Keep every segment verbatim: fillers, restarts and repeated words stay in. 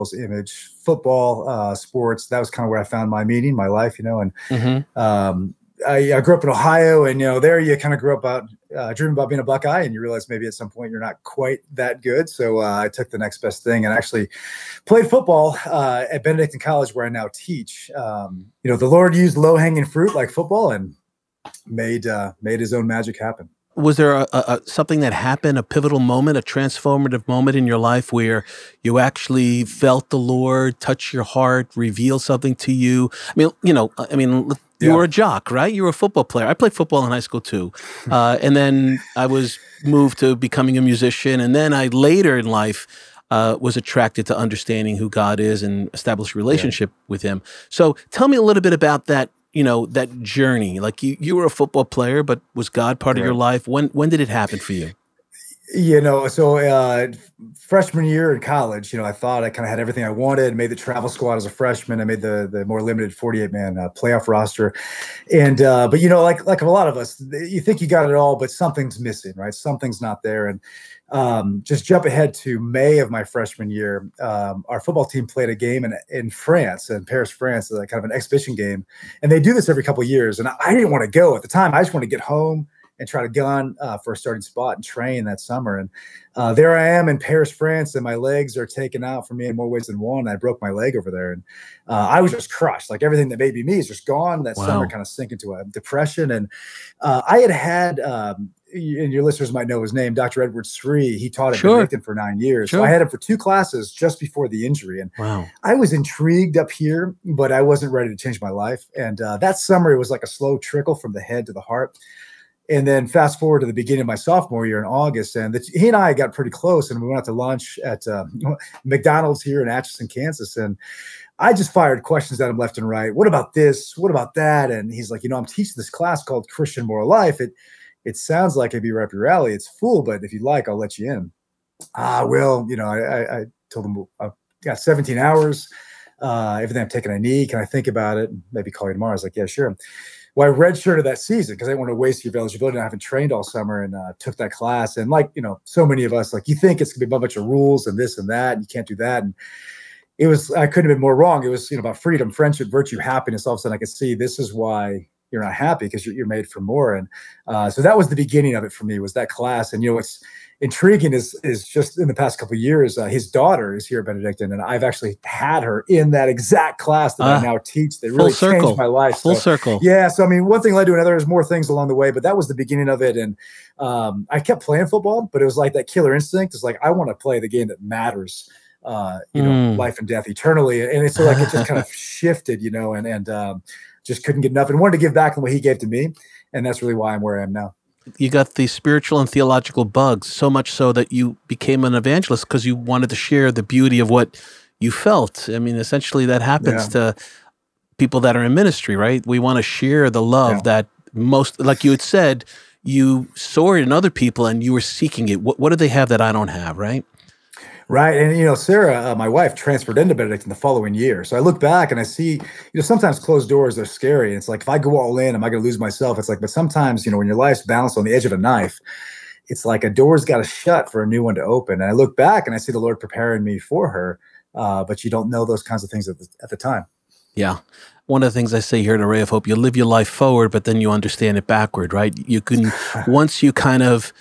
image, football, uh, sports. That was kind of where I found my meaning, my life, you know. And Mm-hmm. um, I, I grew up in Ohio, and you know, there you kind of grew up about uh, dreaming about being a Buckeye, and you realize maybe at some point you're not quite that good. So uh, I took the next best thing and actually played football uh, at Benedictine College, where I now teach. Um, you know, the Lord used low hanging fruit like football and made uh, made His own magic happen. Was there a, a, something that happened, a pivotal moment, a transformative moment in your life where you actually felt the Lord touch your heart, reveal something to you? I mean, you know, I mean, you Yeah. were a jock, right? You were a football player. I played football in high school too. Uh, and then I was moved to becoming a musician. And then I later in life uh, was attracted to understanding who God is and establish a relationship yeah. with Him. So tell me a little bit about that. You know, that journey, like you, you were a football player, but was God part right. of your life? When, when did it happen for you? You know, so uh, freshman year in college, you know, I thought I kind of had everything I wanted, made the travel squad as a freshman. I made the the more limited forty-eight man uh, playoff roster. And, uh, but, you know, like, like a lot of us, you think you got it all, but something's missing, right? Something's not there. And um, just jump ahead to May of my freshman year. Um, our football team played a game in, in France, in Paris, France, like kind of an exhibition game. And they do this every couple of years. And I, I didn't want to go at the time. I just want to get home and try to gun uh, for a starting spot and train that summer. And uh, there I am in Paris, France, and my legs are taken out for me in more ways than one. I broke my leg over there, and uh, I was just crushed. Like everything that made me me is just gone. That wow. summer kind of sank into a depression. And uh, I had had, um, and your listeners might know his name, Doctor Edward Sri. He taught at sure. Benedictine for nine years. Sure. So I had him for two classes just before the injury. And wow. I was intrigued up here, but I wasn't ready to change my life. And uh, that summer, it was like a slow trickle from the head to the heart. And then fast forward to the beginning of my sophomore year in August, and the, he and I got pretty close, and we went out to lunch at uh, McDonald's here in Atchison, Kansas. And I just fired questions at him left and right. What about this? What about that? And he's like, you know, I'm teaching this class called Christian Moral Life. It it sounds like it'd be right up your alley. It's full, but if you'd like, I'll let you in. Ah, well, you know, I, I, I told him I've got seventeen hours. Uh, everything I'm taking, I need. Can I think about it? Maybe call you tomorrow. I was like, yeah, sure. Well, I redshirted that season because I didn't want to waste your eligibility. I haven't trained all summer, and uh, took that class. And like, you know, so many of us, like you think it's gonna be a bunch of rules and this and that, and you can't do that. And it was, I couldn't have been more wrong. It was, you know, about freedom, friendship, virtue, happiness. All of a sudden I could see this is why you're not happy, because you're, you're made for more. And uh, so that was the beginning of it for me, was that class. And, you know, what's intriguing is, is just in the past couple of years, uh, his daughter is here at Benedictine, and I've actually had her in that exact class that uh, I now teach. They really circle. changed my life. Full so, circle. Yeah. So, I mean, one thing led to another. There's more things along the way, but that was the beginning of it. And um, I kept playing football, but it was like that killer instinct. It's like, I want to play the game that matters, uh, you know, mm. life and death eternally. And it's like, it just kind of shifted, you know, and, and um, just couldn't get enough and wanted to give back in what he gave to me. And that's really why I'm where I am now. You got the spiritual and theological bugs, so much so that you became an evangelist because you wanted to share the beauty of what you felt. I mean, essentially that happens yeah. to people that are in ministry, right? We want to share the love yeah. that most, like you had said, you saw it in other people and you were seeking it. What, what do they have that I don't have, right? Right. And, you know, Sarah, uh, my wife, transferred into Benedictine the following year. So I look back and I see, you know, sometimes closed doors are scary. And it's like, if I go all in, am I going to lose myself? It's like, but sometimes, you know, when your life's balanced on the edge of a knife, it's like a door's got to shut for a new one to open. And I look back and I see the Lord preparing me for her. Uh, but you don't know those kinds of things at the, at the time. Yeah. One of the things I say here at Array of Hope, you live your life forward, but then you understand it backward, right? You can, once you kind of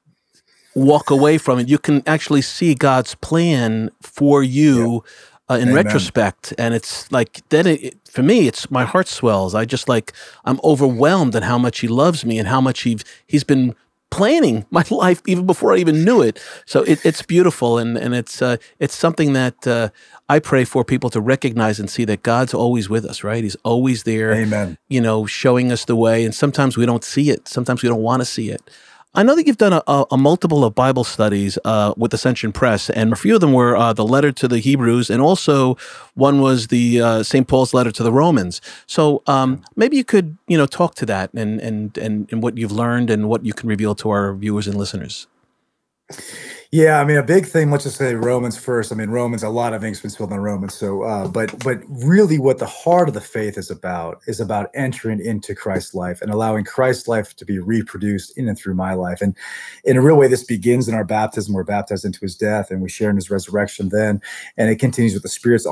walk away from it, you can actually see God's plan for you yeah. uh, in Amen. retrospect. And it's like, then it, for me, it's my heart swells. I just like, I'm overwhelmed at how much he loves me and how much he's, he's been planning my life even before I even knew it. So it, it's beautiful. And, and it's, uh, it's something that uh, I pray for people to recognize and see that God's always with us, right? He's always there, Amen. you know, showing us the way. And sometimes we don't see it. Sometimes we don't want to see it. I know that you've done a, a, a multiple of Bible studies uh, with Ascension Press, and a few of them were uh, the letter to the Hebrews, and also one was the uh, Saint Paul's letter to the Romans. So um, maybe you could, you know, talk to that and, and and and what you've learned and what you can reveal to our viewers and listeners. Yeah, I mean, a big thing, let's just say Romans first. I mean, Romans, a lot of ink's been spilled on Romans. So, uh, but but really what the heart of the faith is about is about entering into Christ's life and allowing Christ's life to be reproduced in and through my life. And in a real way, this begins in our baptism. We're baptized into his death and we share in his resurrection then. And it continues with the Spirit's